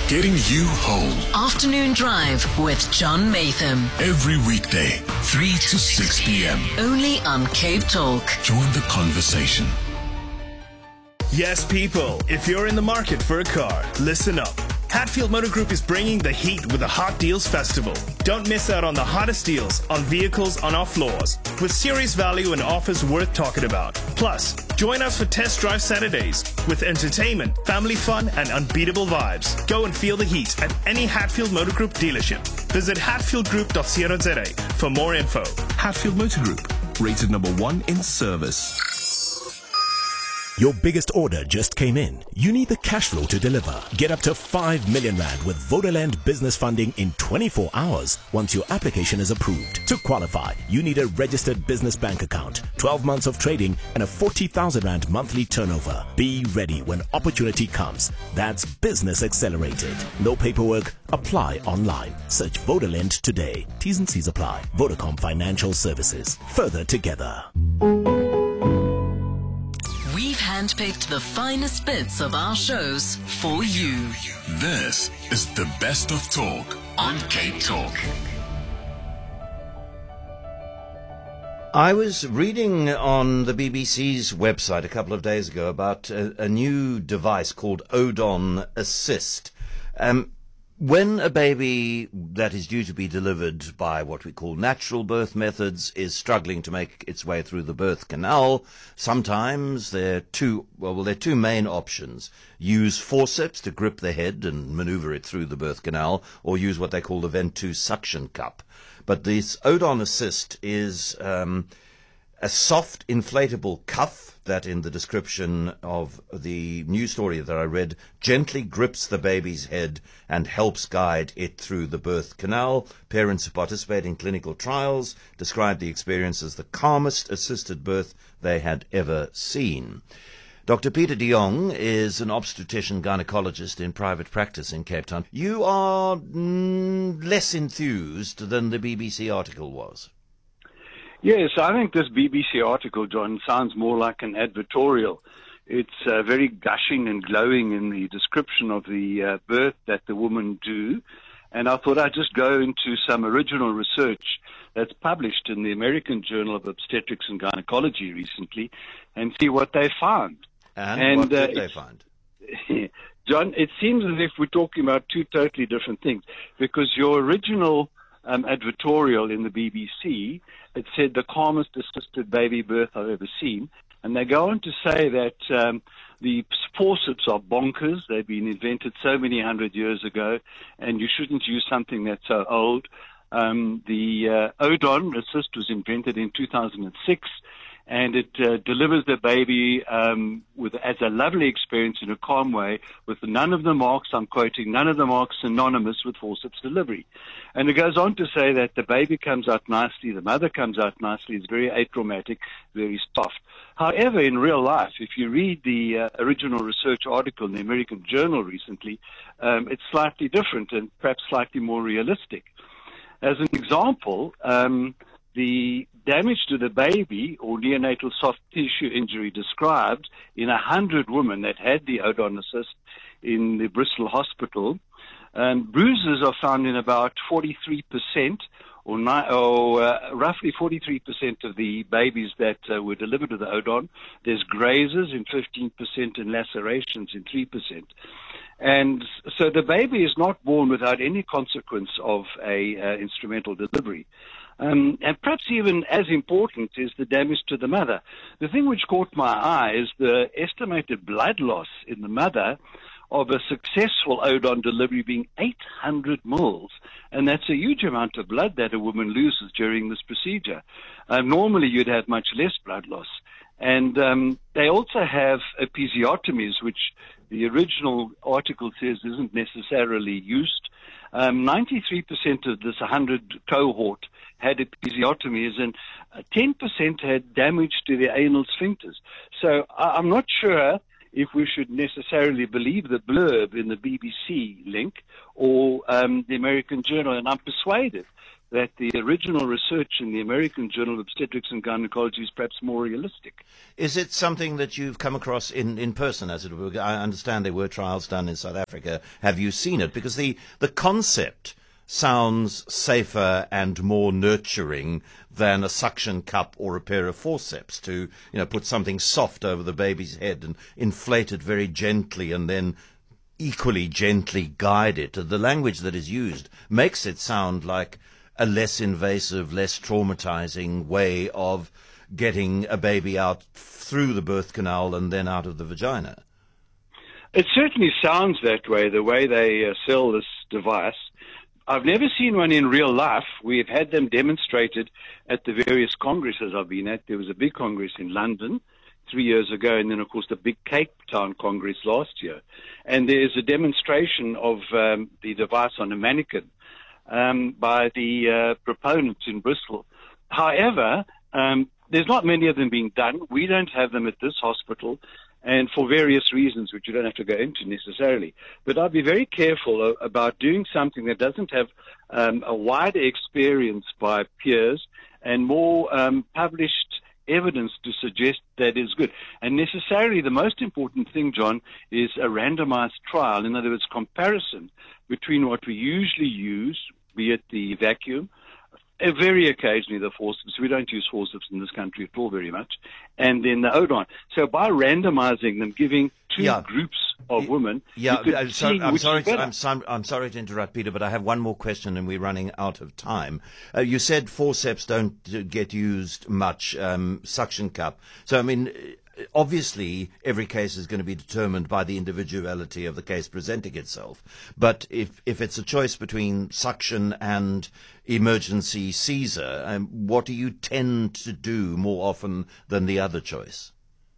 Getting you home. Afternoon Drive with John Maytham. Every weekday, 3 to 6 p.m. Only on Cape Talk. Join the conversation. Yes, people, if you're in the market for a car, listen up. Hatfield Motor Group is bringing the heat with the Hot Deals Festival. Don't miss out on the hottest deals on vehicles on our floors, with serious value and offers worth talking about. Plus, join us for Test Drive Saturdays with entertainment, family fun, and unbeatable vibes. Go and feel the heat at any Hatfield Motor Group dealership. Visit hatfieldgroup.co.za for more info. Hatfield Motor Group, rated number 1 in service. Your biggest order just came in. You need the cash flow to deliver. Get up to 5 million rand with Vodaland business funding in 24 hours once your application is approved. To qualify, you need a registered business bank account, 12 months of trading, and a 40,000 rand monthly turnover. Be ready when opportunity comes. That's Business Accelerated. No paperwork. Apply online. Search Vodaland today. T's and C's apply. Vodacom Financial Services. Further together. We've handpicked the finest bits of our shows for you. This is the best of talk on Cape Talk. I was reading on the BBC's website a couple of days ago about a new device called Odon Assist. When a baby that is due to be delivered by what we call natural birth methods is struggling to make its way through the birth canal, sometimes there are two main options. Use forceps to grip the head and maneuver it through the birth canal, or use what they call the Ventouse suction cup. But this Odon Assist is a soft inflatable cuff that, in the description of the news story that I read, gently grips the baby's head and helps guide it through the birth canal. Parents who participate in clinical trials described the experience as the calmest assisted birth they had ever seen. Dr. Peter de Jong is an obstetrician gynecologist in private practice in Cape Town. You are less enthused than the BBC article was. Yes, I think this BBC article, John, sounds more like an advertorial. It's very gushing and glowing in the description of the birth that the women do. And I thought I'd just go into some original research that's published in the American Journal of Obstetrics and Gynecology recently and see what they found. And what did they find? John, it seems as if we're talking about two totally different things, because your original advertorial in the BBC, it said the calmest assisted baby birth I've ever seen. And they go on to say that the forceps are bonkers. They've been invented so many hundred years ago, and you shouldn't use something that's so old. The Odon Assist was invented in 2006, and it delivers the baby as a lovely experience in a calm way, with none of the marks, I'm quoting, none of the marks synonymous with forceps delivery. And it goes on to say that the baby comes out nicely, the mother comes out nicely, it's very atraumatic, very soft. However, in real life, if you read the original research article in the American Journal recently, it's slightly different and perhaps slightly more realistic. As an example, the damage to the baby or neonatal soft tissue injury described in 100 women that had the Odon Assist in the Bristol Hospital, bruises are found in about 43%, or roughly 43% of the babies that were delivered with the Odon. There's grazes in 15% and lacerations in 3%. And so the baby is not born without any consequence of a instrumental delivery. And perhaps even as important is the damage to the mother. The thing which caught my eye is the estimated blood loss in the mother of a successful Odon delivery being 800 mils. And that's a huge amount of blood that a woman loses during this procedure. Normally you'd have much less blood loss. And they also have episiotomies, which the original article says isn't necessarily used. 93% of this 100 cohort had episiotomies, and 10% had damage to the anal sphincters. So I'm not sure if we should necessarily believe the blurb in the BBC link or the American Journal, and I'm persuaded that the original research in the American Journal of Obstetrics and Gynecology is perhaps more realistic. Is it something that you've come across in person, as it were? I understand there were trials done in South Africa. Have you seen it? Because the concept sounds safer and more nurturing than a suction cup or a pair of forceps to, put something soft over the baby's head and inflate it very gently and then equally gently guide it. The language that is used makes it sound like a less invasive, less traumatizing way of getting a baby out through the birth canal and then out of the vagina. It certainly sounds that way, the way they sell this device. I've never seen one in real life. We've had them demonstrated at the various congresses I've been at. There was a big congress in London 3 years ago, and then, of course, the big Cape Town Congress last year. And there's a demonstration of the device on a mannequin by the proponents in Bristol. However, there's not many of them being done. We don't have them at this hospital, and for various reasons, which you don't have to go into necessarily. But I'd be very careful about doing something that doesn't have a wider experience by peers and more published evidence to suggest that is good. And necessarily the most important thing, John, is a randomized trial. In other words, comparison between what we usually use, be it the vacuum, very occasionally the forceps. We don't use forceps in this country at all very much. And then the Odon. So by randomizing them, giving two groups of women, I'm sorry to interrupt, Peter, but I have one more question and we're running out of time. You said forceps don't get used much, suction cup. So, I mean, obviously, every case is going to be determined by the individuality of the case presenting itself. But if it's a choice between suction and emergency Caesar, what do you tend to do more often than the other choice?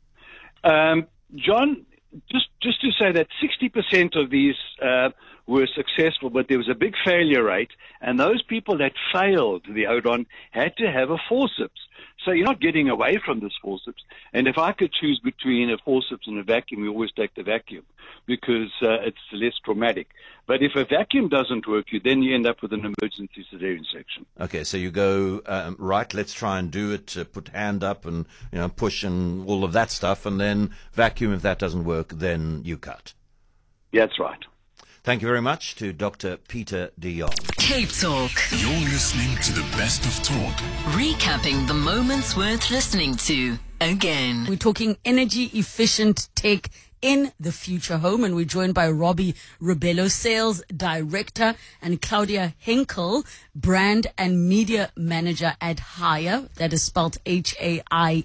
John, just to say that 60% of these were successful, but there was a big failure rate, and those people that failed the Odon had to have a forceps. So you're not getting away from this forceps. And if I could choose between a forceps and a vacuum, we always take the vacuum because it's less traumatic. But if a vacuum doesn't work, then you end up with an emergency cesarean section. Okay, so you go, right, let's try and do it, put hand up and push and all of that stuff, and then vacuum. If that doesn't work, then you cut. Yeah, that's right. Thank you very much to Dr. Peter de Jong. Cape Talk. You're listening to the best of talk. Recapping the moments worth listening to again. We're talking energy efficient tech in the future home, and we're joined by Robbie Ribello, Sales Director, and Claudia Henkel, Brand and Media Manager at Haier. That is spelled Haier.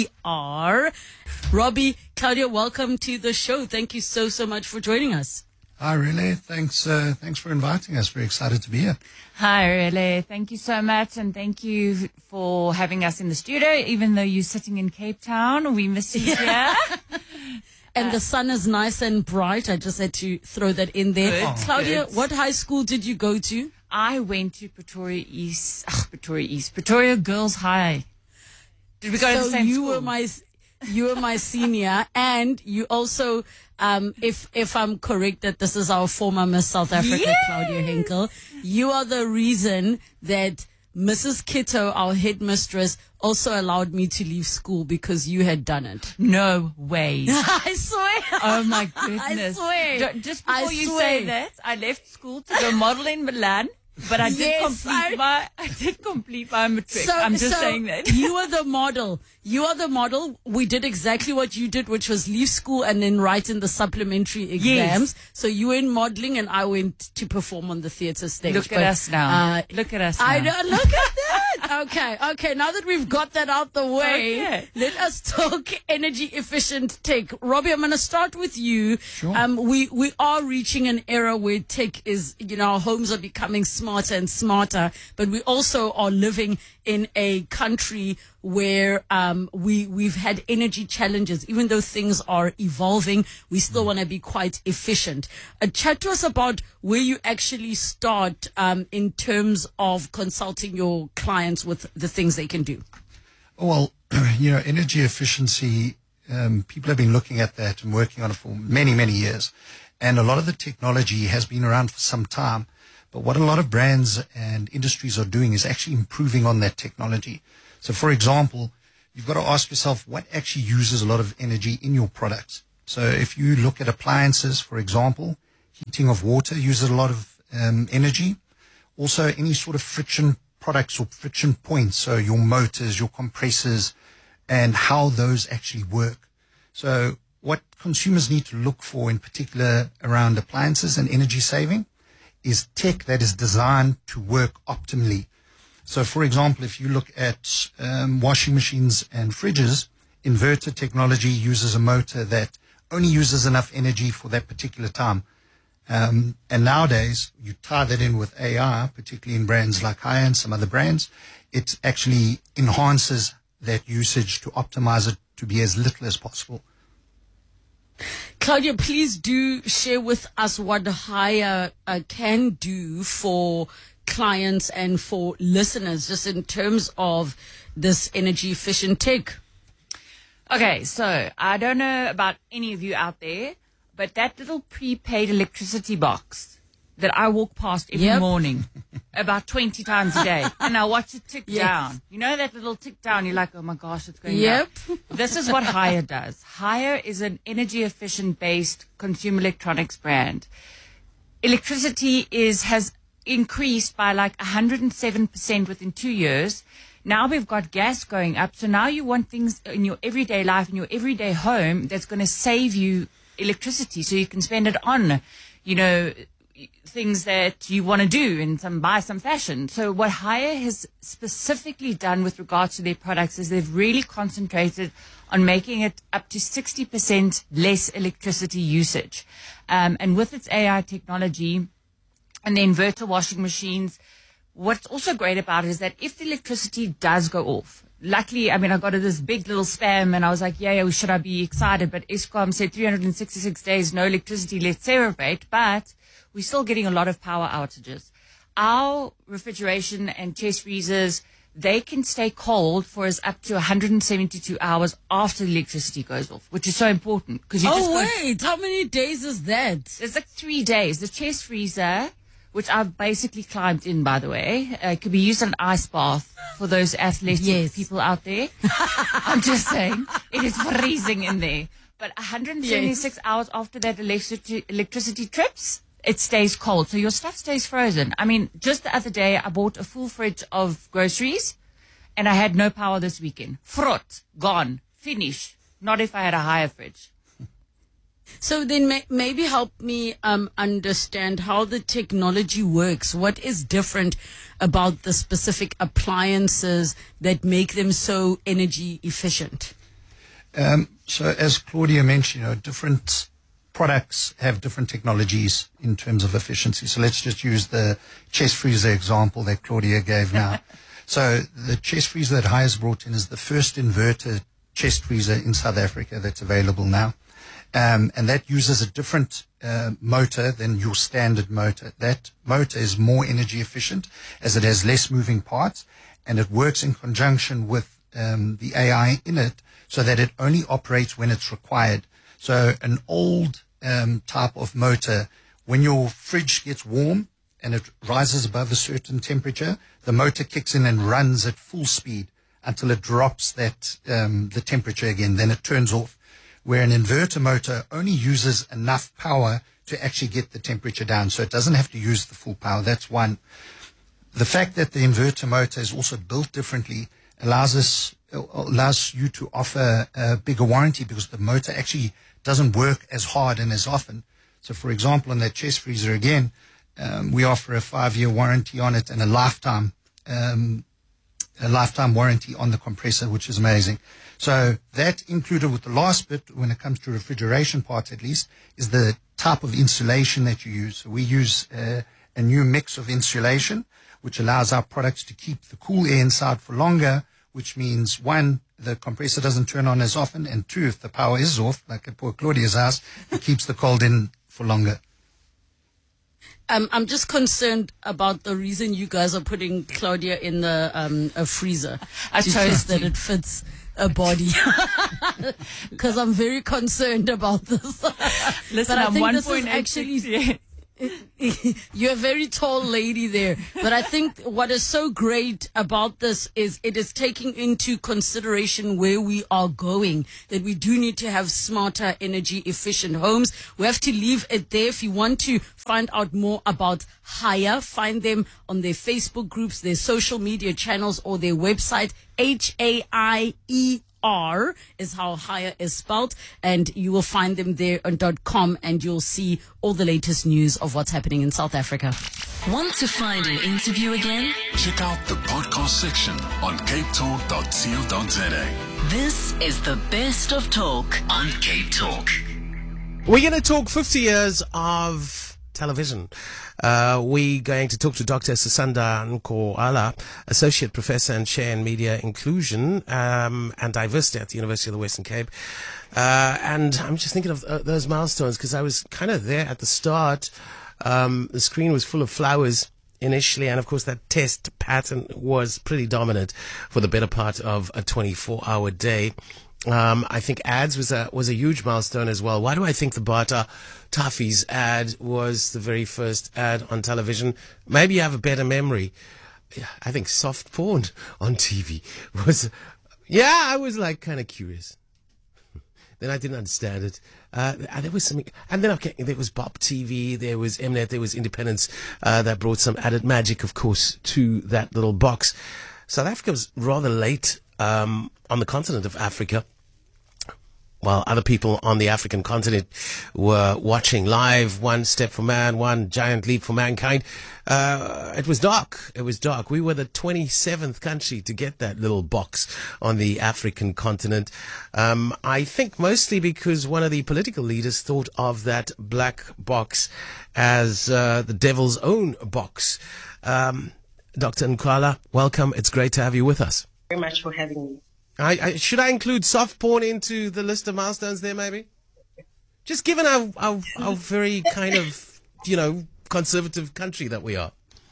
Robbie, Claudia, welcome to the show. Thank you so much for joining us. Hi, Relay. Thanks for inviting us. Very excited to be here. Hi, Relay. Thank you so much, and thank you for having us in the studio. Even though you're sitting in Cape Town, we miss you here. And the sun is nice and bright. I just had to throw that in there. Claudia, what high school did you go to? I went to Pretoria Girls High. Did we go to the same school? You were my senior, and you also, if I'm correct, that this is our former Miss South Africa, Claudia Henkel. You are the reason that Mrs. Kitto, our headmistress, also allowed me to leave school because you had done it. No way. I swear. Oh my goodness. I swear. Just before you say that, I left school to go model in Milan. But I did complete my matric. I'm just saying that. You are the model. You are the model. We did exactly what you did, which was leave school and then write in the supplementary exams. Yes. So you went modeling and I went to perform on the theatre stage. Look at us now. Look at us now. I know. Look at that. Okay. Now that we've got that out the way, let us talk energy efficient tech. Robbie, I'm going to start with you. Sure. We are reaching an era where tech is, our homes are becoming smarter and smarter, but we also are living in a country where we've had energy challenges. Even though things are evolving, we still want to be quite efficient. Chat to us about where you actually start in terms of consulting your clients with the things they can do. Well, energy efficiency, people have been looking at that and working on it for many, many years. And a lot of the technology has been around for some time. But what a lot of brands and industries are doing is actually improving on that technology. So, for example, you've got to ask yourself what actually uses a lot of energy in your products. So if you look at appliances, for example, heating of water uses a lot of energy. Also, any sort of friction products or friction points, so your motors, your compressors, and how those actually work. So what consumers need to look for in particular around appliances and energy saving is tech that is designed to work optimally. So, for example, if you look at washing machines and fridges, inverter technology uses a motor that only uses enough energy for that particular time. And nowadays, you tie that in with AI, particularly in brands like Haier and some other brands, it actually enhances that usage to optimize it to be as little as possible. Claudia, please do share with us what Haier can do for clients and for listeners, just in terms of this energy efficient tech. Okay, so I don't know about any of you out there, but that little prepaid electricity box that I walk past every morning about 20 times a day, and I watch it tick down. You know that little tick down, you're like, oh my gosh, it's going down. This is what Haier does. Haier is an energy efficient based consumer electronics brand. Electricity has increased by like 107% within 2 years. Now we've got gas going up. So now you want things in your everyday life, in your everyday home, that's going to save you electricity so you can spend it on, you know, things that you want to do and buy some fashion. So what Haier has specifically done with regards to their products is they've really concentrated on making it up to 60% less electricity usage. And with its AI technology and the inverter washing machines, what's also great about it is that if the electricity does go off, luckily, I mean, I got this big little spam and I was like, yeah, should I be excited? But Eskom said 366 days, no electricity, let's celebrate. But we're still getting a lot of power outages. Our refrigeration and chest freezers, they can stay cold for us up to 172 hours after the electricity goes off, which is so important. Wait, how many days is that? It's like 3 days. The chest freezer, which I've basically climbed in, by the way. It could be used as an ice bath for those athletic people out there. I'm just saying, it is freezing in there. But 176 hours after that electricity trips, it stays cold. So your stuff stays frozen. I mean, just the other day, I bought a full fridge of groceries, and I had no power this weekend. Frot, gone, finish. Not if I had a Haier fridge. So then maybe help me understand how the technology works. What is different about the specific appliances that make them so energy efficient? So as Claudia mentioned, different products have different technologies in terms of efficiency. So let's just use the chest freezer example that Claudia gave now. So the chest freezer that Haier's brought in is the first inverter chest freezer in South Africa that's available now. And that uses a different motor than your standard motor. That motor is more energy efficient as it has less moving parts, and it works in conjunction with the AI in it so that it only operates when it's required. So an old type of motor, when your fridge gets warm and it rises above a certain temperature, the motor kicks in and runs at full speed until it drops the temperature again. Then it turns off. Where an inverter motor only uses enough power to actually get the temperature down. So it doesn't have to use the full power. That's one. The fact that the inverter motor is also built differently allows you to offer a bigger warranty because the motor actually doesn't work as hard and as often. So for example, on that chest freezer again, we offer a 5-year warranty on it and a lifetime warranty on the compressor, which is amazing. So that included with the last bit, when it comes to refrigeration parts at least, is the type of insulation that you use. So we use a new mix of insulation, which allows our products to keep the cool air inside for longer, which means, one, the compressor doesn't turn on as often, and two, if the power is off, like at poor Claudia's house, it keeps the cold in for longer. I'm just concerned about the reason you guys are putting Claudia in the a freezer. I chose that it fits a body because I'm very concerned about this. Listen, but I I'm think 1.86. You're a very tall lady there. But I think what is so great about this is it is taking into consideration where we are going, that we do need to have smarter, energy efficient homes. We have to leave it there. If you want to find out more about Haier, find them on their Facebook groups, their social media channels, or their website. HAIER is how Haier is spelled, and you will find them there on .com, and you'll see all the latest news of what's happening in South Africa. Want to find an interview again? Check out the podcast section on capetalk.co.za. This is the best of talk on Cape Talk. We're going to talk 50 years of television. We're going to talk to Dr. Sisanda Nkoala, Associate Professor and Chair in Media Inclusion and Diversity at the University of the Western Cape. And I'm just thinking of those milestones because I was kind of there at the start. The screen was full of flowers initially, and of course that test pattern was pretty dominant for the better part of a 24-hour day. I think ads was a huge milestone as well. Why do I think the Bata Toffees ad was the very first ad on television? Maybe you have a better memory. I think soft porn on TV was, I was like kind of curious. Then I didn't understand it. There was something, and then there was Bob TV, there was Mnet, there was Independence, that brought some added magic, of course, to that little box. South Africa was rather late on the continent of Africa, while other people on the African continent were watching live One Step for Man, One Giant Leap for Mankind. It was dark. It was dark. We were the 27th country to get that little box on the African continent. I think mostly because one of the political leaders thought of that black box as the devil's own box. Dr. Nkoala, welcome. It's great to have you with us. Very much for having me. Should I include soft porn into the list of milestones there, maybe? Just given our very kind of, conservative country that we are.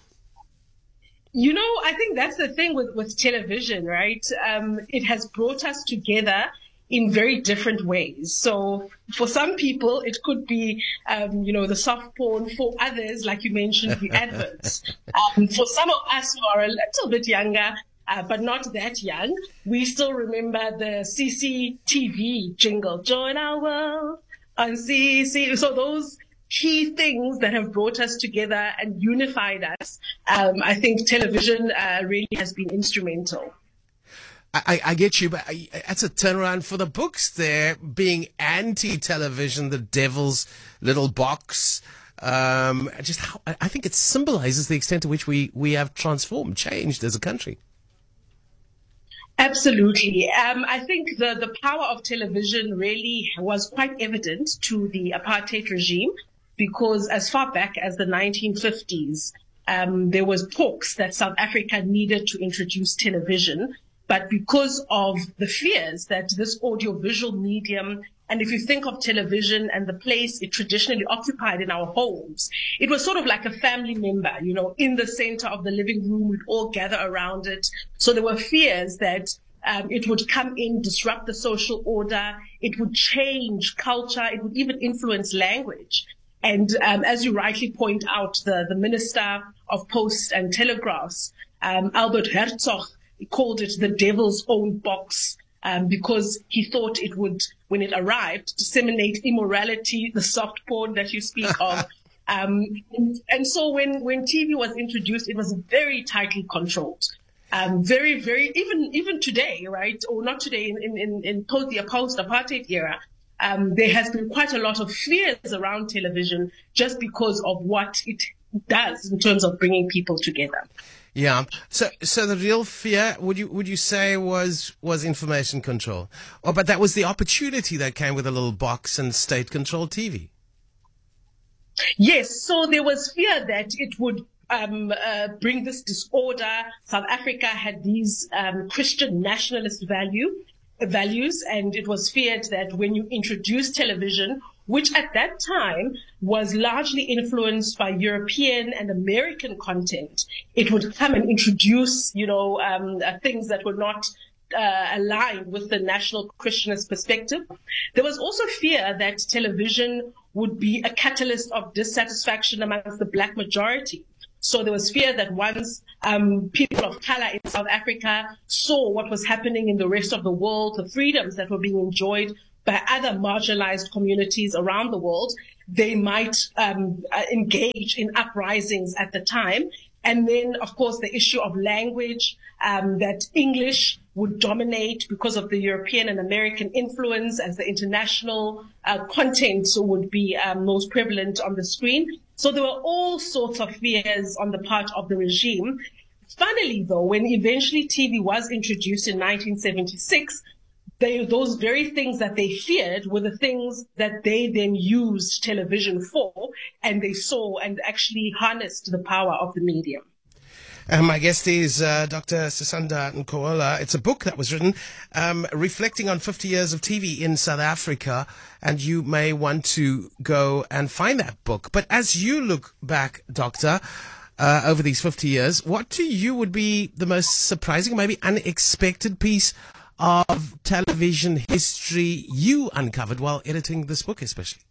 I think that's the thing with television, right? It has brought us together in very different ways. So for some people, it could be, the soft porn. For others, like you mentioned, the adverts. For some of us who are a little bit younger, but not that young, we still remember the CCTV jingle, Join Our World on CC. So those key things that have brought us together and unified us, I think television really has been instrumental. I get you, but that's a turnaround for the books there, being anti-television, the devil's little box. I think it symbolizes the extent to which we have transformed, changed as a country. Absolutely. I think the power of television really was quite evident to the apartheid regime, because as far back as the 1950s, there was talks that South Africa needed to introduce television. But because of the fears that this audiovisual medium, and if you think of television and the place it traditionally occupied in our homes, it was sort of like a family member, in the center of the living room, we'd all gather around it. So there were fears that it would come in, disrupt the social order, it would change culture, it would even influence language. And as you rightly point out, the Minister of Post and Telegraphs, Albert Herzog, he called it the devil's own box, because he thought it would, when it arrived, disseminate immorality, the soft porn that you speak of. And so when TV was introduced, it was very tightly controlled. Very, very, even today, right? Or not today, in the post-apartheid era, there has been quite a lot of fears around television just because of what it does in terms of bringing people together. Yeah. So the real fear, would you say, was information control? But that was the opportunity that came with a little box and state-controlled TV. Yes. So there was fear that it would bring this disorder. South Africa had these Christian nationalist values, and it was feared that when you introduce television, which at that time was largely influenced by European and American content, it would come and introduce, things that were not aligned with the national Christianist perspective. There was also fear that television would be a catalyst of dissatisfaction amongst the black majority. So there was fear that once people of color in South Africa saw what was happening in the rest of the world, the freedoms that were being enjoyed by other marginalized communities around the world, they might engage in uprisings at the time. And then, of course, the issue of language, that English would dominate because of the European and American influence, as the international content would be most prevalent on the screen. So there were all sorts of fears on the part of the regime. Funnily, though, when eventually TV was introduced in 1976, those very things that they feared were the things that they then used television for, and they saw and actually harnessed the power of the medium. My guest is Dr. Sisanda Nkoala. It's a book that was written reflecting on 50 years of TV in South Africa, and you may want to go and find that book. But as you look back, Doctor, over these 50 years, what to you would be the most surprising, maybe unexpected piece of television history you uncovered while editing this book, especially?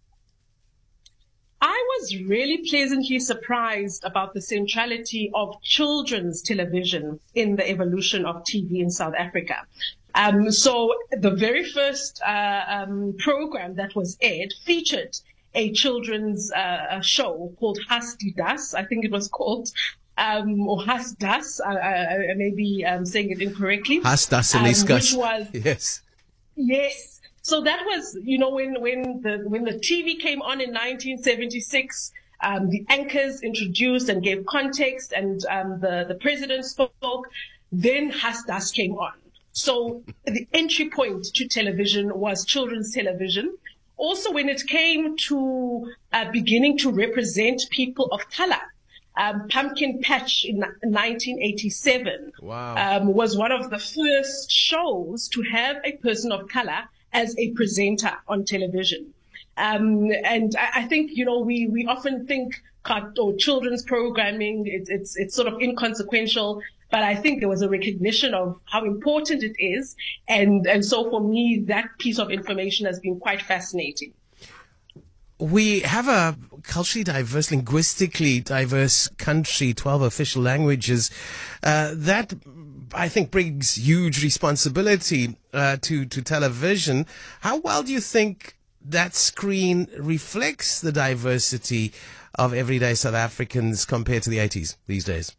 I was really pleasantly surprised about the centrality of children's television in the evolution of TV in South Africa. So the very first program that was aired featured a children's show called Hasti Das, I think it was called, or Has Das, I may be saying it incorrectly. Has Das which was, yes. Yes. So that was, you know, when the TV came on in 1976, the anchors introduced and gave context, and the president spoke. Then Has Das came on. So the entry point to television was children's television. Also, when it came to beginning to represent people of color, Pumpkin Patch in 1987 was one of the first shows to have a person of color as a presenter on television. And I think, you know, we often think children's programming, it's sort of inconsequential, but I think there was a recognition of how important it is. And so for me, that piece of information has been quite fascinating. We have a culturally diverse, linguistically diverse country, 12 official languages. That, I think, brings huge responsibility to television. How well do you think that screen reflects the diversity of everyday South Africans compared to the 80s these days?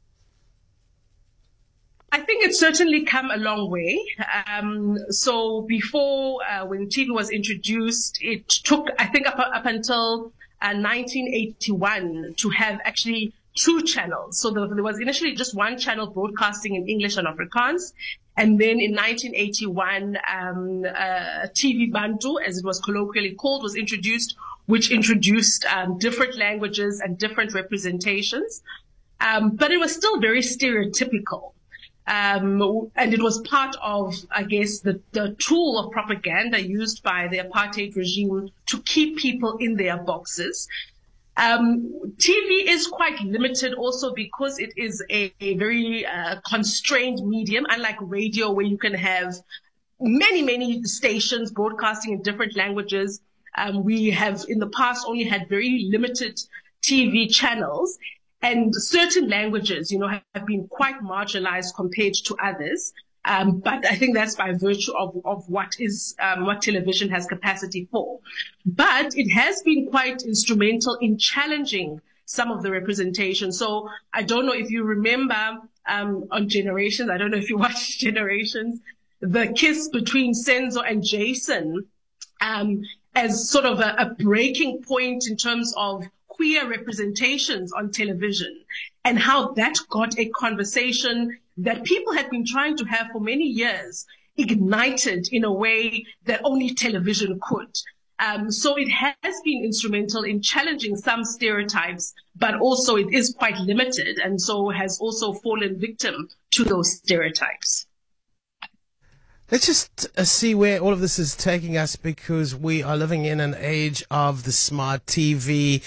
I think it's certainly come a long way. So before, when TV was introduced, it took, I think, up until 1981 to have actually two channels. So there was initially just one channel broadcasting in English and Afrikaans. And then in 1981, TV Bantu, as it was colloquially called, was introduced, which introduced different languages and different representations. But it was still very stereotypical. And it was part of, I guess, the tool of propaganda used by the apartheid regime to keep people in their boxes. TV is quite limited also because it is a very constrained medium, unlike radio, where you can have many, many stations broadcasting in different languages. We have in the past only had very limited TV channels. And certain languages, you know, have been quite marginalized compared to others. But I think that's by virtue of what television has capacity for. But it has been quite instrumental in challenging some of the representation. So I don't know if you remember on Generations, I don't know if you watched Generations, the kiss between Senzo and Jason as sort of a breaking point in terms of queer representations on television, and how that got a conversation that people had been trying to have for many years ignited in a way that only television could. So it has been instrumental in challenging some stereotypes, but also it is quite limited, and so has also fallen victim to those stereotypes. Let's just see where all of this is taking us, because we are living in an age of the smart TV.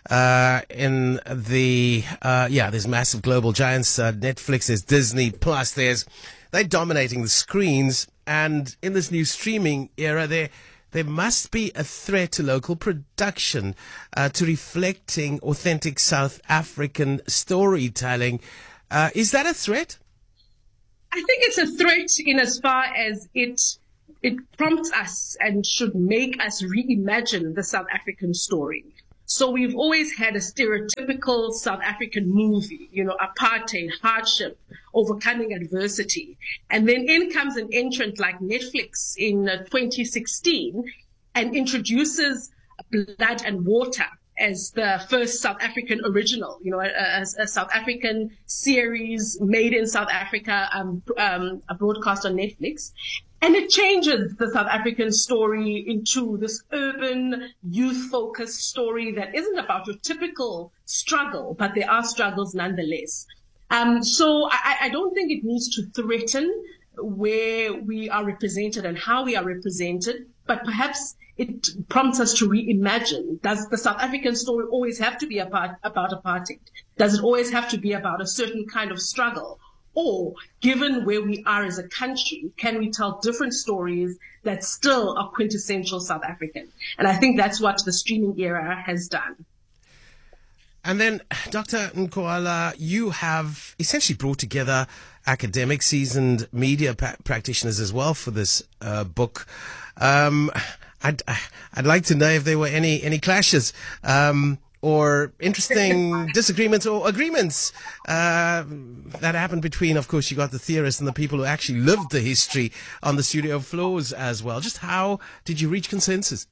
in the, there's massive global giants, Netflix, there's Disney Plus, they're dominating the screens. And in this new streaming era, there must be a threat to local production, to reflecting authentic South African storytelling. Is that a threat? I think it's a threat in as far as it prompts us and should make us reimagine the South African story. So we've always had a stereotypical South African movie, apartheid, hardship, overcoming adversity. And then in comes an entrant like Netflix in 2016 and introduces Blood and Water as the first South African original, a South African series made in South Africa, a broadcast on Netflix. And it changes the South African story into this urban, youth-focused story that isn't about your typical struggle, but there are struggles nonetheless. So I don't think it needs to threaten where we are represented and how we are represented, but perhaps it prompts us to reimagine. Does the South African story always have to be about apartheid? Does it always have to be about a certain kind of struggle? Or, given where we are as a country, can we tell different stories that still are quintessential South African? And I think that's what the streaming era has done. And then, Dr. Nkoala, you have essentially brought together academic, seasoned media practitioners as well for this book. I'd like to know if there were any clashes or interesting disagreements or agreements that happened between, of course, you got the theorists and the people who actually lived the history on the studio floors as well. Just how did you reach consensus?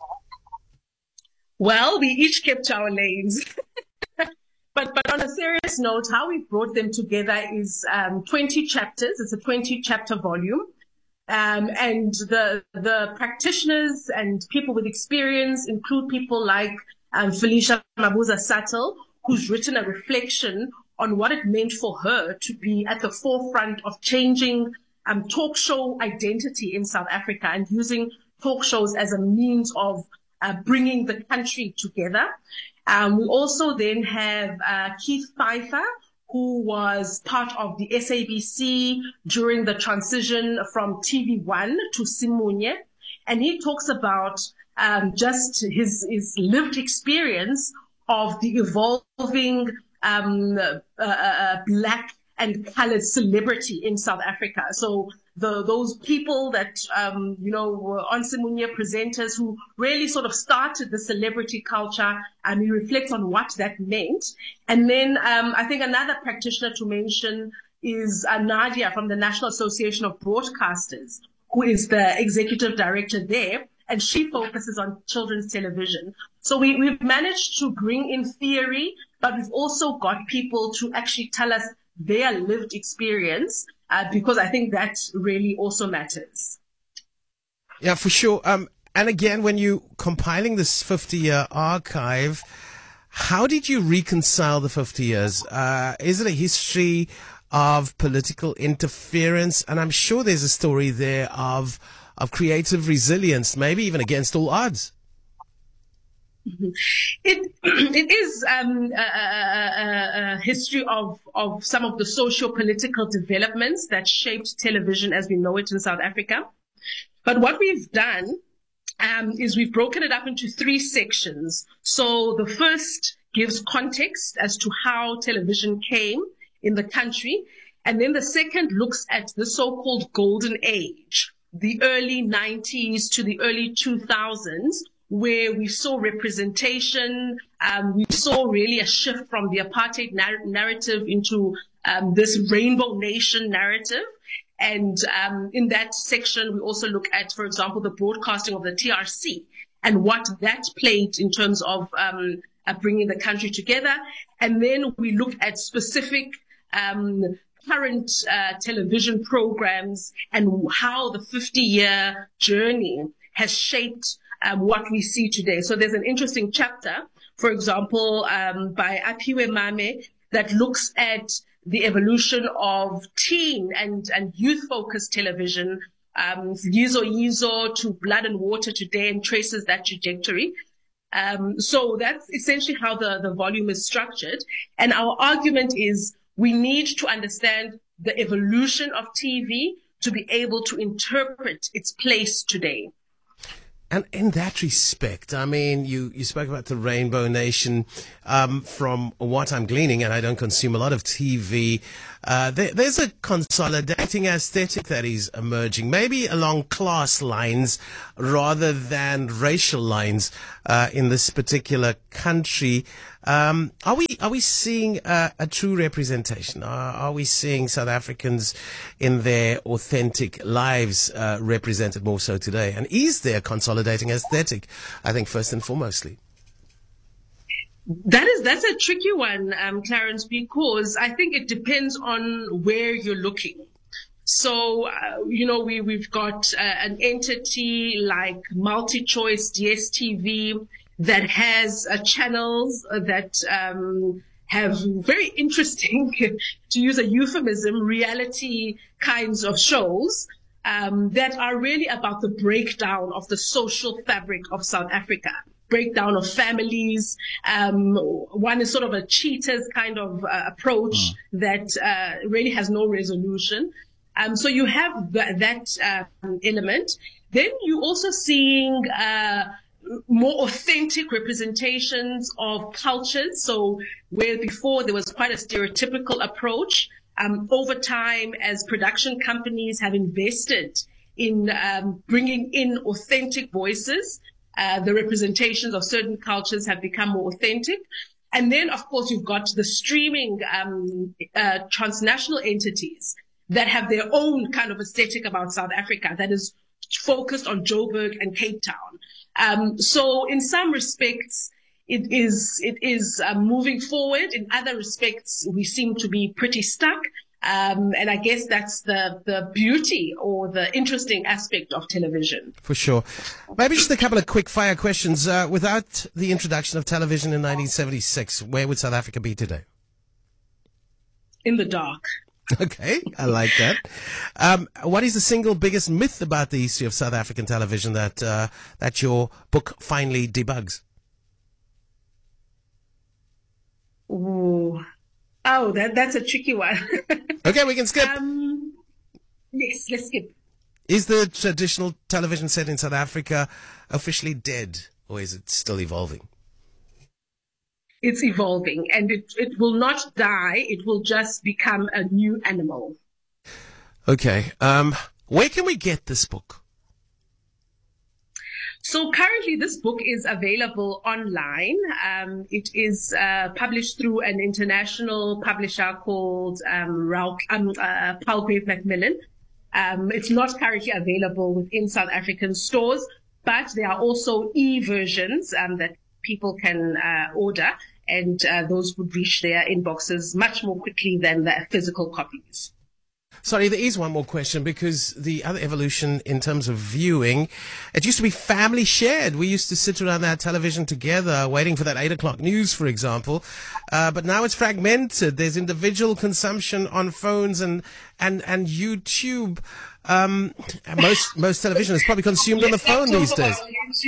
Well, we each kept our lanes. But on a serious note, how we brought them together is 20 chapters. It's a 20-chapter volume. And the practitioners and people with experience include people like Felicia Mabuza-Sattel, who's written a reflection on what it meant for her to be at the forefront of changing talk show identity in South Africa and using talk shows as a means of bringing the country together. We also then have Keith Pfeiffer, who was part of the SABC during the transition from TV1 to Simunye. And he talks about just his lived experience of the evolving black and colored celebrity in South Africa. So those people that, were on Simunye presenters who really sort of started the celebrity culture, and he reflects on what that meant. And then I think another practitioner to mention is Nadia from the National Association of Broadcasters, who is the executive director there, and she focuses on children's television. So we've managed to bring in theory, but we've also got people to actually tell us their lived experience, because I think that really also matters. Yeah, for sure. And again, when you compiling this 50-year archive, how did you reconcile the 50 years? Is it a history of political interference? And I'm sure there's a story there of creative resilience, maybe even against all odds. It is a history of some of the socio-political developments that shaped television as we know it in South Africa. But what we've done is we've broken it up into 3 sections. So the first gives context as to how television came in the country. And then the second looks at the so-called golden age, the early 90s to the early 2000s, where we saw representation. We saw really a shift from the apartheid narrative into this rainbow nation narrative. And in that section, we also look at, for example, the broadcasting of the TRC and what that played in terms of bringing the country together. And then we look at specific current television programs and how the 50-year journey has shaped what we see today. So there's an interesting chapter, for example, by Aphiwe Mame, that looks at the evolution of teen and youth-focused television, Yizo Yizo to Blood and Water today, and traces that trajectory. So that's essentially how the volume is structured. And our argument is we need to understand the evolution of TV to be able to interpret its place today. And in that respect, I mean, you spoke about the Rainbow Nation. From what I'm gleaning, and I don't consume a lot of TV, there's a consolidating aesthetic that is emerging, maybe along class lines rather than racial lines in this particular country. Are we seeing a true representation? Are we seeing South Africans in their authentic lives represented more so today? And is there a consolidating aesthetic? I think first and foremostly. That's a tricky one, Clarence, because I think it depends on where you're looking. So, we've got an entity like MultiChoice, DSTV, that has channels that have very interesting, to use a euphemism, reality kinds of shows that are really about the breakdown of the social fabric of South Africa. Breakdown of families. One is sort of a cheaters kind of approach that really has no resolution. So you have that element. Then you're also seeing more authentic representations of cultures. So where before there was quite a stereotypical approach, over time as production companies have invested in bringing in authentic voices, the representations of certain cultures have become more authentic. And then, of course, you've got the streaming transnational entities that have their own kind of aesthetic about South Africa that is focused on Joburg and Cape Town. So in some respects, it is moving forward. In other respects, we seem to be pretty stuck. And I guess that's the beauty or the interesting aspect of television. For sure. Maybe just a couple of quick fire questions. Without the introduction of television in 1976, where would South Africa be today? In the dark. Okay, I like that. What is the single biggest myth about the history of South African television that your book finally debugs? Ooh. Oh, that's a tricky one. Okay, we can skip. Yes, let's skip. Is the traditional television set in South Africa officially dead, or is it still evolving? It's evolving, and it will not die. It will just become a new animal. Okay. Where can we get this book? So currently this book is available online. It is published through an international publisher called Palgrave Macmillan. It's not currently available within South African stores, but there are also e-versions that people can order, and those would reach their inboxes much more quickly than the physical copies. Sorry, there is one more question, because the other evolution in terms of viewing, it used to be family shared. We used to sit around our television together waiting for that 8 o'clock news, for example. But now it's fragmented. There's individual consumption on phones and YouTube. Most television is probably consumed on the phone these days.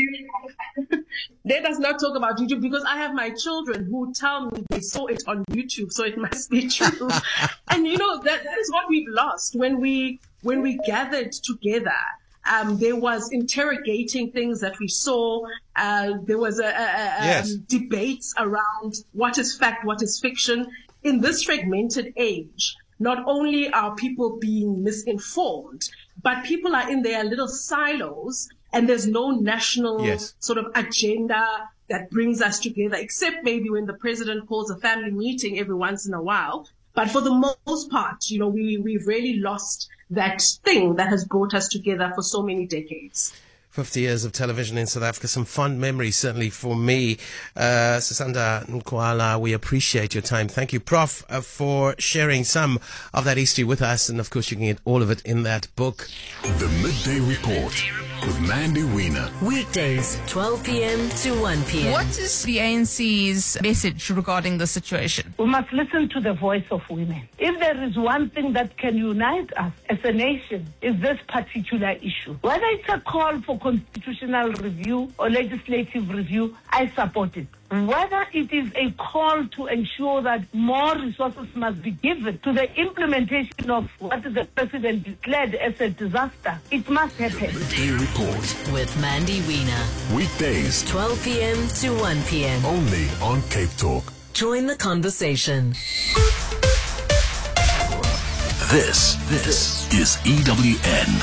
Let us not talk about YouTube, because I have my children who tell me they saw it on YouTube, so it must be true. And that is what we've lost when we gathered together. There was interrogating things that we saw. There was debates around what is fact, what is fiction. In this fragmented age, not only are people being misinformed, but people are in their little silos, and there's no national sort of agenda that brings us together, except maybe when the president calls a family meeting every once in a while. But for the most part, we've really lost that thing that has brought us together for so many decades. 50 years of television in South Africa, some fond memories, certainly for me. Sisanda Nkwala, we appreciate your time. Thank you, Prof, for sharing some of that history with us. And of course, you can get all of it in that book. The Midday Report. with Mandy Wiener. Weekdays, 12 p.m. to 1 p.m. What is the ANC's message regarding the situation? We must listen to the voice of women. If there is one thing that can unite us as a nation, is this particular issue. Whether it's a call for constitutional review or legislative review, I support it. Whether it is a call to ensure that more resources must be given to the implementation of what the president declared as a disaster, it must happen. The Midday Report with Mandy Wiener. Weekdays, 12 p.m. to 1 p.m. only on Cape Talk. Join the conversation. This is EWN.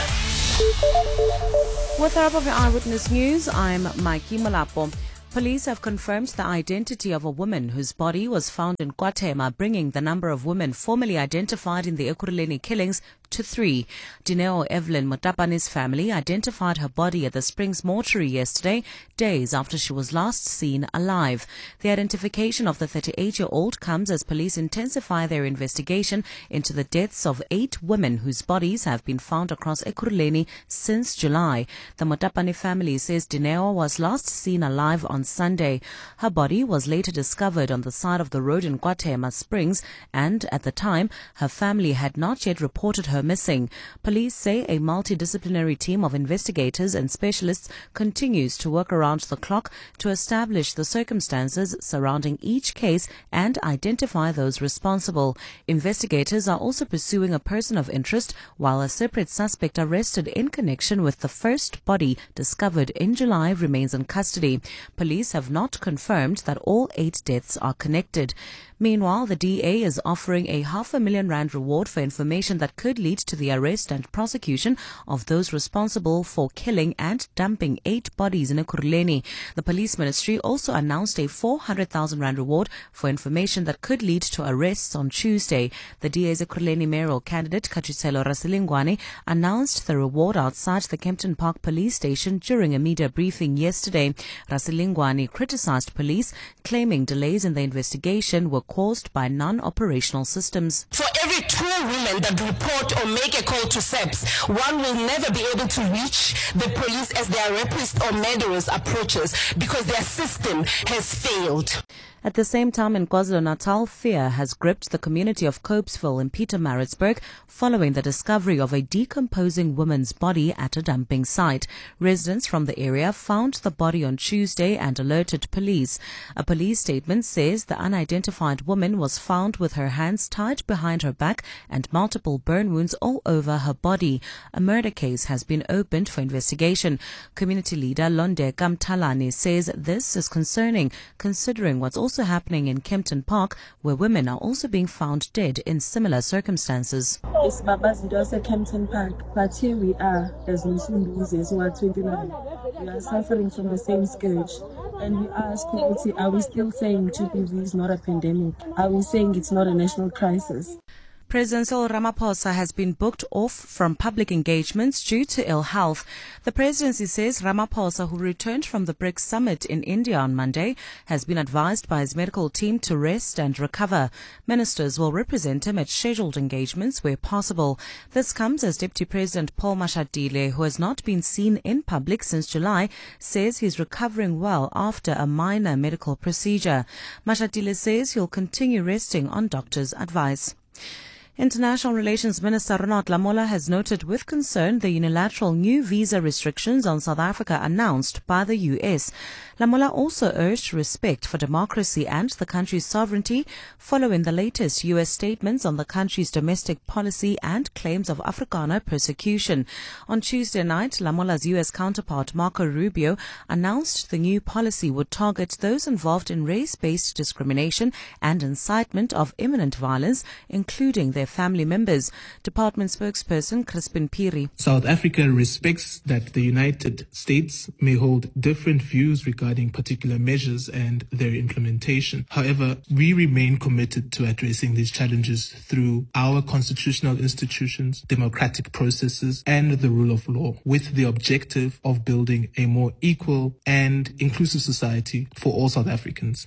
With Urban Eyewitness News, I'm Mikey Malapo. Police have confirmed the identity of a woman whose body was found in KwaThema, bringing the number of women formally identified in the Ekurhuleni killings to 3. Dineo Evelyn Motapani's family identified her body at the Springs mortuary yesterday, days after she was last seen alive. The identification of the 38-year-old comes as police intensify their investigation into the deaths of 8 women whose bodies have been found across Ekurhuleni since July. The Motapani family says Dineo was last seen alive on Sunday. Her body was later discovered on the side of the road in KwaThema Springs, and at the time, her family had not yet reported her missing. Police say a multidisciplinary team of investigators and specialists continues to work around the clock to establish the circumstances surrounding each case and identify those responsible. Investigators are also pursuing a person of interest, while a separate suspect arrested in connection with the first body discovered in July remains in custody. Police have not confirmed that all 8 deaths are connected. Meanwhile, the DA is offering a R500,000 reward for information that could lead to the arrest and prosecution of those responsible for killing and dumping 8 bodies in Ekurhuleni. The police ministry also announced a R400,000 reward for information that could lead to arrests on Tuesday. The DA's Ekurhuleni mayoral candidate, Katuselo Rasilingwane, announced the reward outside the Kempton Park police station during a media briefing yesterday. Rasilingwane criticized police, claiming delays in the investigation were caused by non-operational systems. For every 2 women that report or make a call to SAPS, one will never be able to reach the police as their rapist or murderers approaches because their system has failed. At the same time, in KwaZulu-Natal, fear has gripped the community of Copesville in Pietermaritzburg following the discovery of a decomposing woman's body at a dumping site. Residents from the area found the body on Tuesday and alerted police. A police statement says the unidentified woman was found with her hands tied behind her back and multiple burn wounds all over her body. A murder case has been opened for investigation. Community leader Londe Kamtalani says this is concerning, considering what's also happening in Kempton Park, where women are also being found dead in similar circumstances. It's Babazidose Kempton Park, but here we are as Muslims who are 29. We are suffering from the same scourge. And we ask community, are we still saying GBV is not a pandemic? Are we saying it's not a national crisis? President Cyril Ramaphosa has been booked off from public engagements due to ill health. The presidency says Ramaphosa, who returned from the BRICS summit in India on Monday, has been advised by his medical team to rest and recover. Ministers will represent him at scheduled engagements where possible. This comes as Deputy President Paul Mashatile, who has not been seen in public since July, says he's recovering well after a minor medical procedure. Mashatile says he'll continue resting on doctor's advice. International Relations Minister Ronald Lamola has noted with concern the unilateral new visa restrictions on South Africa announced by the U.S. Lamola also urged respect for democracy and the country's sovereignty following the latest U.S. statements on the country's domestic policy and claims of Afrikaner persecution. On Tuesday night, Lamola's U.S. counterpart Marco Rubio announced the new policy would target those involved in race-based discrimination and incitement of imminent violence, including their family members. Department spokesperson Crispin Piri. South Africa respects that the United States may hold different views regarding particular measures and their implementation. However, we remain committed to addressing these challenges through our constitutional institutions, democratic processes, and the rule of law, with the objective of building a more equal and inclusive society for all South Africans.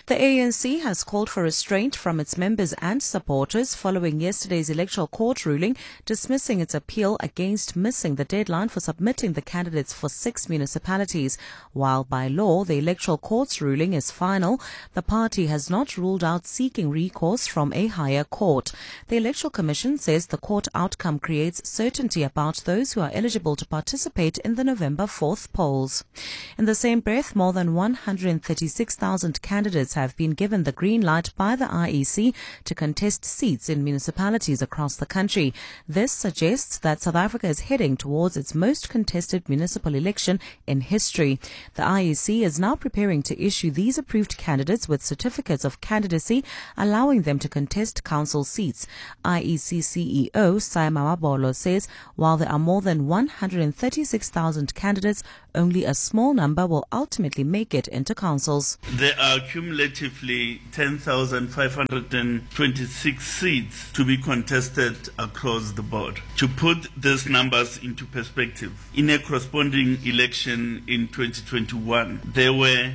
The ANC has called for restraint from its members and supporters following yesterday's electoral court ruling dismissing its appeal against missing the deadline for submitting the candidates for 6 municipalities. While by law the electoral court's ruling is final, the party has not ruled out seeking recourse from a higher court. The Electoral Commission says the court outcome creates certainty about those who are eligible to participate in the November 4th polls. In the same breath, more than 136,000 candidates have been given the green light by the IEC to contest seats in municipalities across the country. This suggests that South Africa is heading towards its most contested municipal election in history. The IEC is now preparing to issue these approved candidates with certificates of candidacy, allowing them to contest council seats. IEC CEO Saima Mabolo says while there are more than 136,000 candidates, only a small number will ultimately make it into councils. There are cumulatively 10,526 seats to be contested across the board. To put these numbers into perspective, in a corresponding election in 2021, there were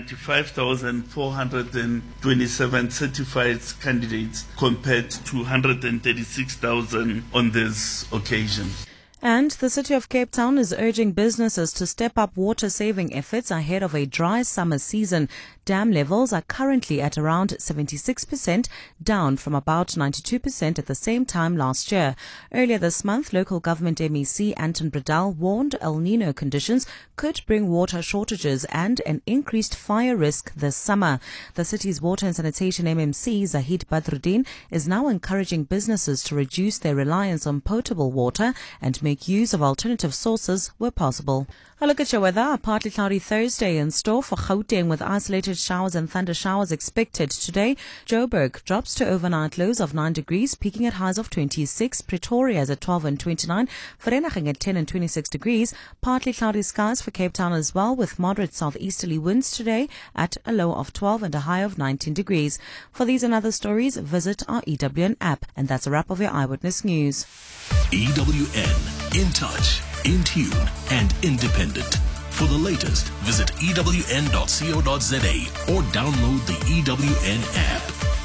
95,427 certified candidates compared to 136,000 on this occasion. And the City of Cape Town is urging businesses to step up water-saving efforts ahead of a dry summer season. Dam levels are currently at around 76%, down from about 92% at the same time last year. Earlier this month, local government MEC Anton Bredal warned El Nino conditions could bring water shortages and an increased fire risk this summer. The city's water and sanitation MMC, Zahid Badruddin, is now encouraging businesses to reduce their reliance on potable water and make use of alternative sources where possible. A look at your weather. A partly cloudy Thursday in store for Gauteng with isolated showers and thunder showers expected today. Joburg drops to overnight lows of 9 degrees, peaking at highs of 26. Pretoria is at 12 and 29. Vereeniging at 10 and 26 degrees. Partly cloudy skies for Cape Town as well, with moderate southeasterly winds today at a low of 12 and a high of 19 degrees. For these and other stories, visit our EWN app. And that's a wrap of your Eyewitness News. EWN, in touch, in tune and independent. For the latest, visit ewn.co.za or download the EWN app.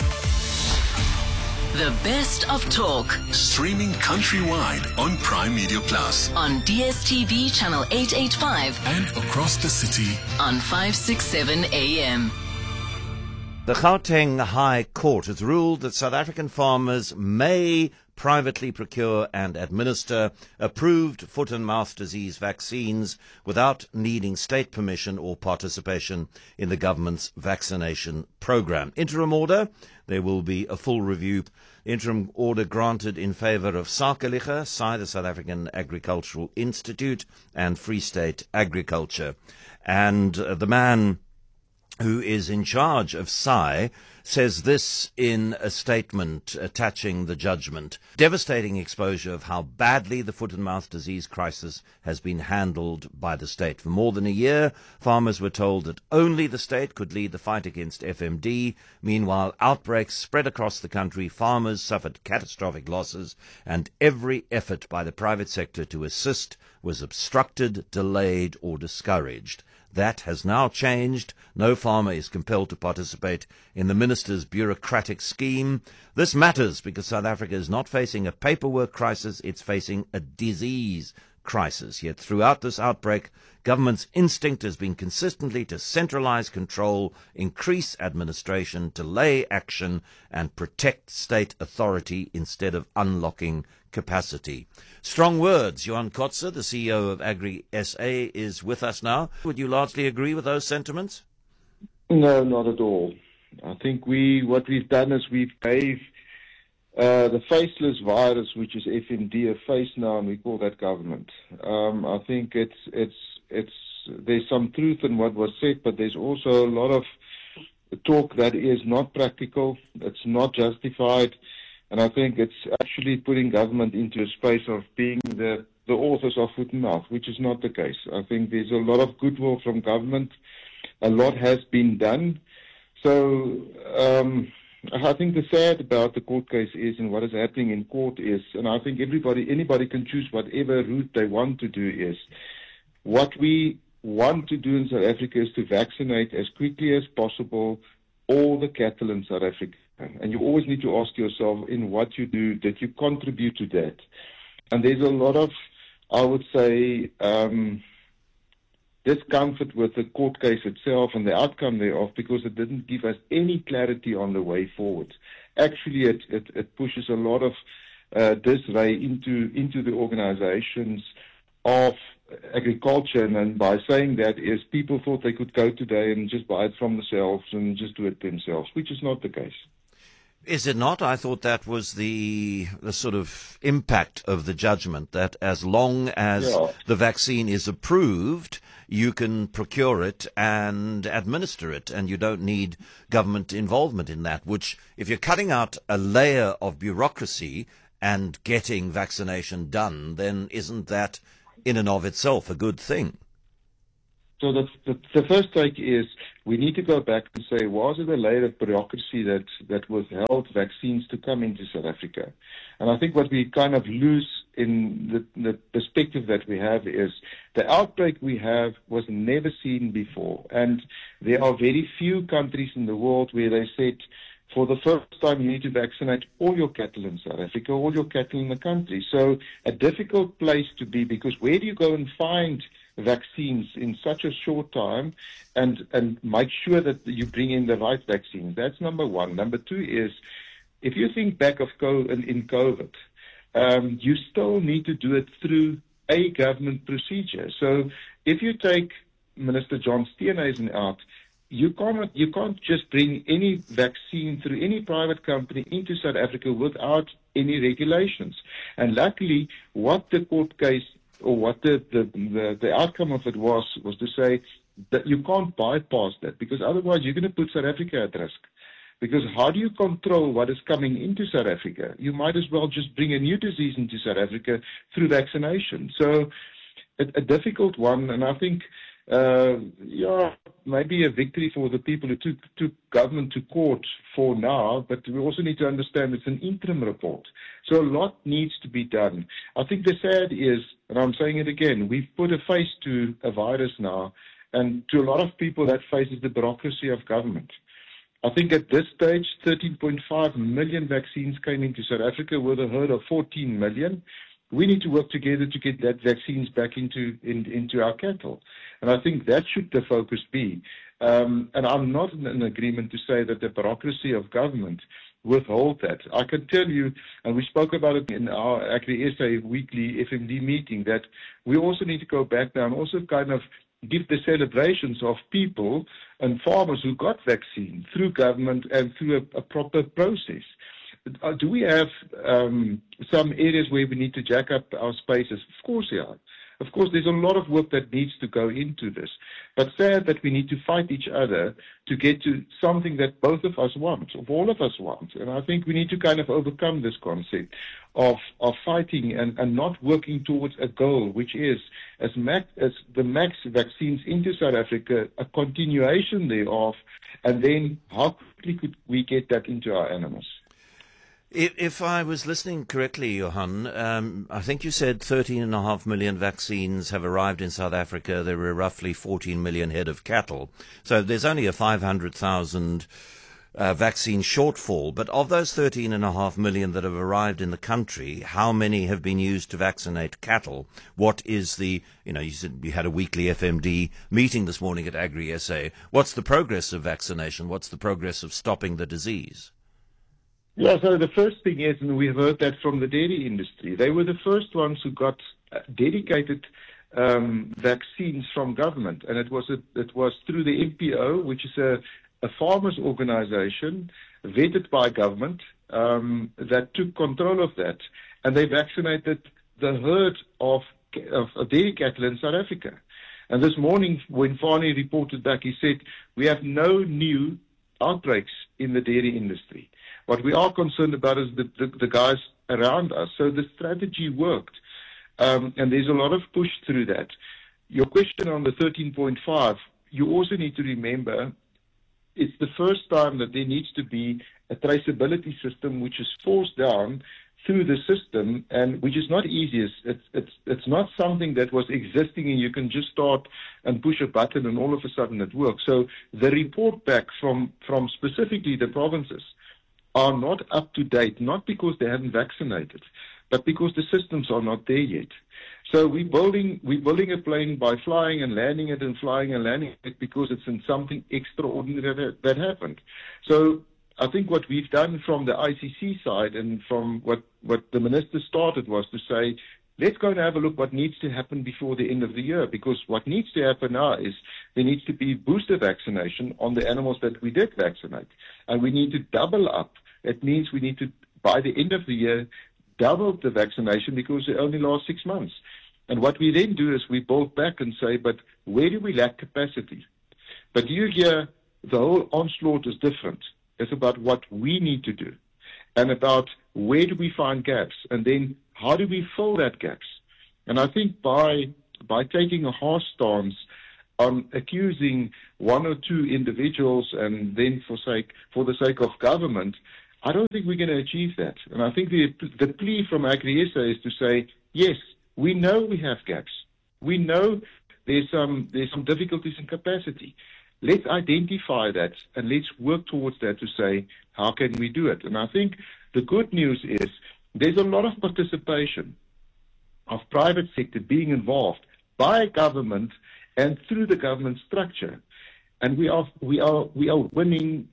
The best of talk. Streaming countrywide on Prime Media Plus. On DSTV channel 885. And across the city. On 567 AM. The Gauteng High Court has ruled that South African farmers may privately procure and administer approved foot and mouth disease vaccines without needing state permission or participation in the government's vaccination program. Interim order, there will be a full review. Interim order granted in favour of Sakeliga, SAI, the South African Agricultural Institute, and Free State Agriculture. And the man who is in charge of SAI says this in a statement attaching the judgment. Devastating exposure of how badly the foot and mouth disease crisis has been handled by the state. For more than a year, farmers were told that only the state could lead the fight against FMD. Meanwhile, outbreaks spread across the country, farmers suffered catastrophic losses, and every effort by the private sector to assist was obstructed, delayed, or discouraged. That has now changed. No farmer is compelled to participate in the minister's bureaucratic scheme. This matters because South Africa is not facing a paperwork crisis, it's facing a disease crisis. Yet throughout this outbreak, government's instinct has been consistently to centralize control, increase administration, delay action, and protect state authority instead of unlocking capacity. Strong words. Johan Kotze, the CEO of Agri SA, is with us now. Would you largely agree with those sentiments? No, not at all. I think what we've done is we've gave the faceless virus, which is FMD, a face now, and we call that government. I think there's some truth in what was said, but there's also a lot of talk that is not practical, it's not justified, and I think it's actually putting government into a space of being the authors of foot and mouth, which is not the case. I think there's a lot of goodwill from government. A lot has been done. So I think the sad about the court case is, and what is happening in court is, and I think anybody can choose whatever route they want to do is, what we want to do in South Africa is to vaccinate as quickly as possible all the cattle in South Africa. And you always need to ask yourself, in what you do, that you contribute to that. And there's a lot of, I would say, discomfort with the court case itself and the outcome thereof, because it didn't give us any clarity on the way forward. Actually, it pushes a lot of disarray into the organizations of agriculture, and by saying that is people thought they could go today and just buy it from themselves and just do it themselves, which is not the case. Is it not? I thought that was the sort of impact of the judgment, that as long as the vaccine is approved, you can procure it and administer it, and you don't need government involvement in that, which, if you're cutting out a layer of bureaucracy and getting vaccination done, then isn't that in and of itself a good thing? So the first take is we need to go back and say, was it a layer of bureaucracy that withheld vaccines to come into South Africa? And I think what we kind of lose in the perspective that we have is the outbreak we have was never seen before. And there are very few countries in the world where they said, for the first time, you need to vaccinate all your cattle in South Africa, all your cattle in the country. So a difficult place to be, because where do you go and find vaccines in such a short time and make sure that you bring in the right vaccines? That's number one. Number two is, if you think back of in COVID, you still need to do it through a government procedure. So if you take Minister John Steenhuisen out, you can't just bring any vaccine through any private company into South Africa without any regulations. And luckily, what the court case, or what the outcome of it was to say that you can't bypass that, because otherwise you're going to put South Africa at risk. Because how do you control what is coming into South Africa? You might as well just bring a new disease into South Africa through vaccination. So a difficult one, and I think maybe a victory for the people who took government to court for now, but we also need to understand it's an interim report. So a lot needs to be done. I think the sad is, and I'm saying it again, we've put a face to a virus now, and to a lot of people that face is the bureaucracy of government. I think at this stage, 13.5 million vaccines came into South Africa with a herd of 14 million. We need to work together to get that vaccines back into our cattle. And I think that should the focus be. And I'm not in agreement to say that the bureaucracy of government withhold that. I can tell you, and we spoke about it in our AgriSA weekly FMD meeting, that we also need to go back now and also kind of give the celebrations of people and farmers who got vaccine through government and through a proper process. Do we have some areas where we need to jack up our spaces? Of course, yeah. Of course, there's a lot of work that needs to go into this. But sad that we need to fight each other to get to something that both of us want, or all of us want. And I think we need to kind of overcome this concept of fighting and not working towards a goal, which is, as the max vaccines into South Africa, a continuation thereof, and then how quickly could we get that into our animals? If I was listening correctly, Johan, I think you said 13.5 million vaccines have arrived in South Africa. There were roughly 14 million head of cattle. So there's only a 500,000 vaccine shortfall. But of those 13.5 million that have arrived in the country, how many have been used to vaccinate cattle? What is the, you said you had a weekly FMD meeting this morning at AgriSA. What's the progress of vaccination? What's the progress of stopping the disease? Yeah, so the first thing is, and we've heard that from the dairy industry, they were the first ones who got dedicated vaccines from government, and it was through the MPO, which is a farmers' organization vetted by government that took control of that, and they vaccinated the herd of dairy cattle in South Africa. And this morning, when Fani reported back, he said, we have no new outbreaks in the dairy industry. What we are concerned about is the guys around us. So the strategy worked, and there's a lot of push through that. Your question on the 13.5, you also need to remember it's the first time that there needs to be a traceability system which is forced down through the system, and which is not easy. It's not something that was existing and you can just start and push a button and all of a sudden it works. So the report back from specifically the provinces are not up to date, not because they haven't vaccinated, but because the systems are not there yet. So we're building a plane by flying and landing it and flying and landing it because it's in something extraordinary that happened. So I think what we've done from the ICC side and from what the minister started was to say, let's go and have a look what needs to happen before the end of the year, because what needs to happen now is there needs to be booster vaccination on the animals that we did vaccinate. And we need to double up. It means we need to, by the end of the year, double the vaccination because it only lasts 6 months. And what we then do is we build back and say, but where do we lack capacity? But you hear the whole onslaught is different. It's about what we need to do and about where do we find gaps and then how do we fill that gaps. And I think by taking a harsh stance on accusing one or two individuals and then for the sake of government, I don't think we're going to achieve that. And I think the plea from AgriSA is to say, yes, we know we have gaps. We know there's some difficulties in capacity. Let's identify that and let's work towards that to say, how can we do it? And I think the good news is there's a lot of participation of private sector being involved by government and through the government structure. And we are winning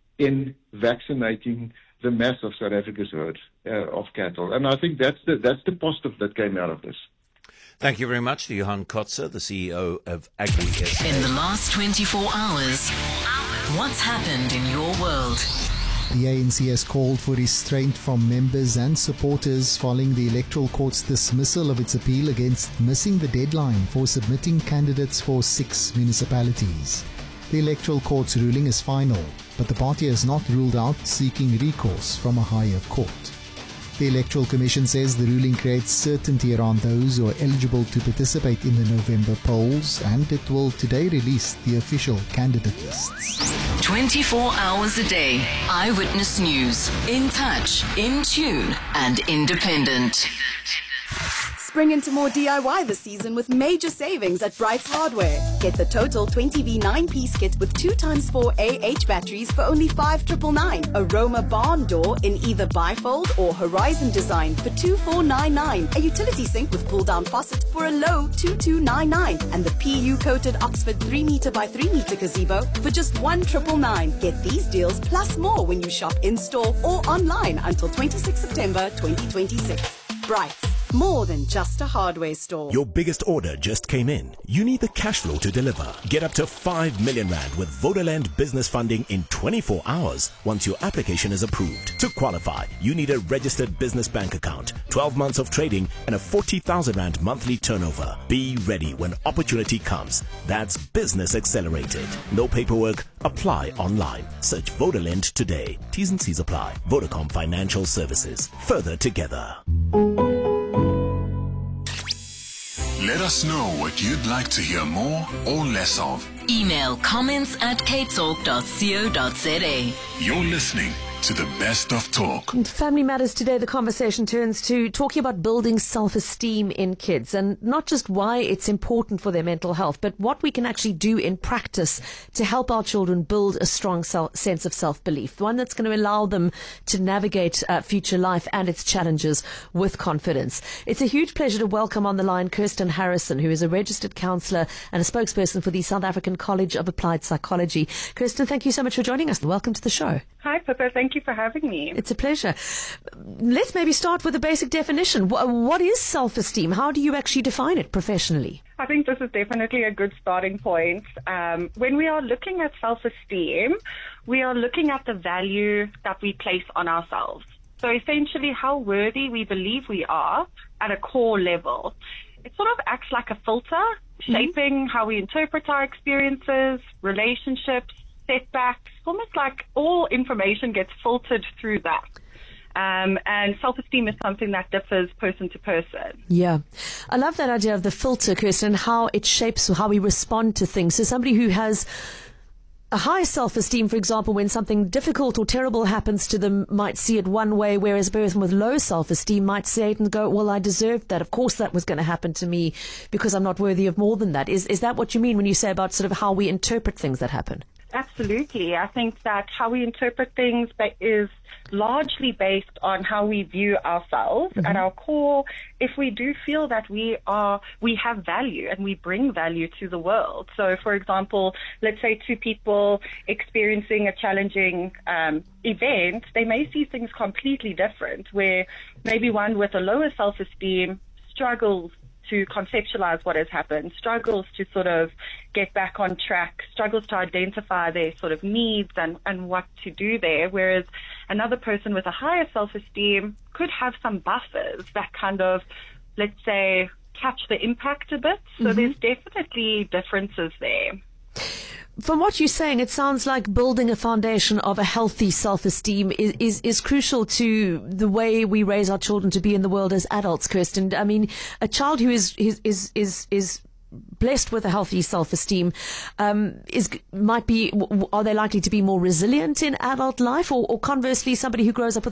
in vaccinating the mass of South Africa's herd of cattle. And I think that's the positive that came out of this. Thank you very much to Johan Kotze, the CEO of AgriSA. In the last 24 hours, what's happened in your world? The ANC has called for restraint from members and supporters following the Electoral Court's dismissal of its appeal against missing the deadline for submitting candidates for 6 municipalities. The Electoral Court's ruling is final, but the party has not ruled out seeking recourse from a higher court. The Electoral Commission says the ruling creates certainty around those who are eligible to participate in the November polls, and it will today release the official candidate lists. 24 hours a day. Eyewitness News. In touch, in tune, and independent. Spring into more DIY this season with major savings at Brights Hardware. Get the total 20V 9-piece kit with 2x4 AH batteries for only 5,999. Aroma barn door in either bifold or horizon design for 2,499. A utility sink with pull-down faucet for a low 2,299. And the PU-coated Oxford 3m by 3m gazebo for just 1,999. Get these deals plus more when you shop in-store or online until 26 September 2026. Brights. More than just a hardware store. Your biggest order just came in. You need the cash flow to deliver. Get up to 5 million rand with Vodaland business funding in 24 hours once your application is approved. To qualify, you need a registered business bank account, 12 months of trading, and a 40,000 rand monthly turnover. Be ready when opportunity comes. That's Business Accelerated. No paperwork. Apply online. Search Vodaland today. T's and C's apply. Vodacom Financial Services. Further together. Let us know what you'd like to hear more or less of. Email comments@capetalk.co.za. You're listening to the best of talk. In Family Matters today, the conversation turns to talking about building self-esteem in kids, and not just why it's important for their mental health, but what we can actually do in practice to help our children build a strong sense of self-belief, one that's going to allow them to navigate future life and its challenges with confidence. It's a huge pleasure to welcome on the line Kirsten Harrison, who is a registered counsellor and a spokesperson for the South African College of Applied Psychology. Kirsten, thank you so much for joining us. Welcome to the show. Hi, Pippa. Thank you for having me. It's a pleasure. Let's maybe start with a basic definition. What is self-esteem? How do you actually define it professionally? I think this is definitely a good starting point. When we are looking at self-esteem, we are looking at the value that we place on ourselves. So essentially how worthy we believe we are at a core level. It sort of acts like a filter, shaping how we interpret our experiences, relationships, setbacks. Almost like all information gets filtered through that. And self-esteem is something that differs person to person. Yeah. I love that idea of the filter, Kirsten, and how it shapes how we respond to things. So somebody who has a high self-esteem, for example, when something difficult or terrible happens to them, might see it one way, whereas a person with low self-esteem might say it and go, well, I deserved that. Of course that was going to happen to me because I'm not worthy of more than that. Is that what you mean when you say about sort of how we interpret things that happen? Absolutely. I think that how we interpret things is largely based on how we view ourselves at our core. If we do feel that we have value and we bring value to the world. So, for example, let's say two people experiencing a challenging event, they may see things completely different, where maybe one with a lower self-esteem struggles to conceptualize what has happened, struggles to sort of get back on track, struggles to identify their sort of needs and what to do there, whereas another person with a higher self-esteem could have some buffers that kind of, let's say, catch the impact a bit. So there's definitely differences there. From what you're saying, it sounds like building a foundation of a healthy self-esteem is crucial to the way we raise our children to be in the world as adults, Kirsten. I mean, a child who is blessed with a healthy self-esteem are they likely to be more resilient in adult life, or conversely, somebody who grows up with